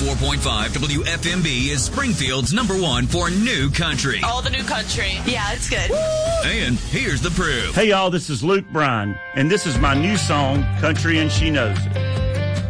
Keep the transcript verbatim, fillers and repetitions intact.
four point five W F M B is Springfield's number one for new country. All the new country. Yeah, it's good. And here's the proof. Hey, y'all, this is Luke Bryan, and this is my new song, Country and She Knows It.